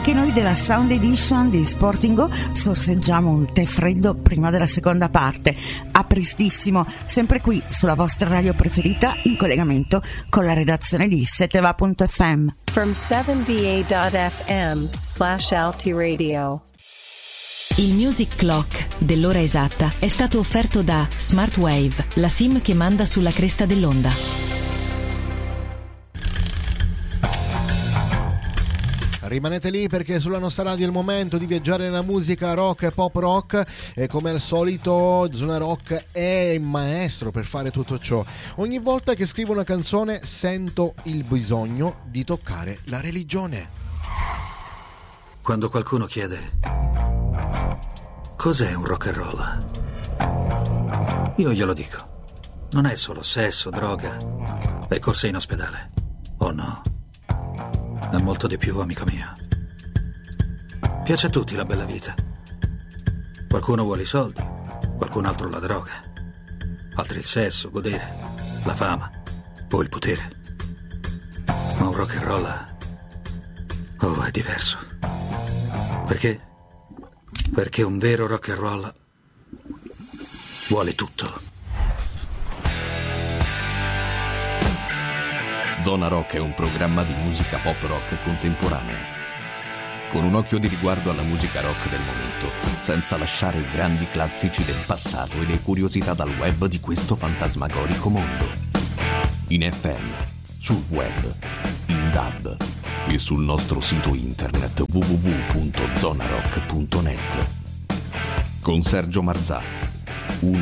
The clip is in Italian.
anche noi della Sound Edition di Sporting Go sorseggiamo un tè freddo prima della seconda parte. A prestissimo, sempre qui sulla vostra radio preferita, in collegamento con la redazione di seteva.fm. From 7va.fm/Alti Radio. Il Music Clock dell'ora esatta è stato offerto da Smartwave, la SIM che manda sulla cresta dell'onda. Rimanete lì perché sulla nostra radio è il momento di viaggiare nella musica rock e pop rock e come al solito Zona Rock è il maestro per fare tutto ciò. Ogni volta che scrivo una canzone sento il bisogno di toccare la religione. Quando qualcuno chiede cos'è un rock and roll, io glielo dico: non è solo sesso, droga e corse in ospedale. Oh no, è molto di più, amico mio. Piace a tutti la bella vita. Qualcuno vuole i soldi, qualcun altro la droga, altri il sesso, godere, la fama o il potere. Ma un rock and roll, oh, è diverso. Perché? Perché un vero rock and roll vuole tutto. Zona Rock è un programma di musica pop rock contemporanea, con un occhio di riguardo alla musica rock del momento, senza lasciare i grandi classici del passato e le curiosità dal web di questo fantasmagorico mondo. In FM, sul web, in DAB e sul nostro sito internet www.zonarock.net. Con Sergio Marzà,